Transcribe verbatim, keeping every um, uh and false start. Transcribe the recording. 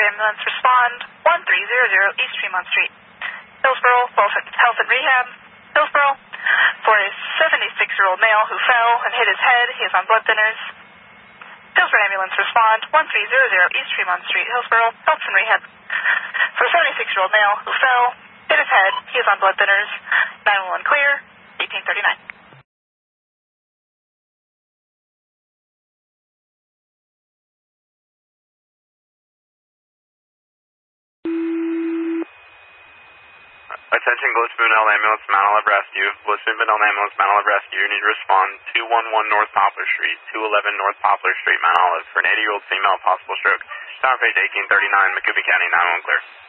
Pillsbury Ambulance, respond one three zero zero East Tremont Street. Hillsborough, Health and Rehab. Hillsborough, for a seventy-six-year-old male who fell and hit his head. He is on blood thinners. Pillsbury Ambulance, respond one three zero zero East Tremont Street, Hillsborough, Health and Rehab. For a seventy-six-year-old male who fell, hit his head. He is on blood thinners. nine one one clear, eighteen thirty-nine. Attention, Glitzman Ambulance, Mount Olive Rescue. Glitzman Ambulance, Mount Olive Rescue. You need to respond two one one North Poplar Street, two eleven North Poplar Street, Mount Olive, for an eighty-year-old female, possible stroke. Time page eighteen thirty-nine, Macoupin County, nine one one clear.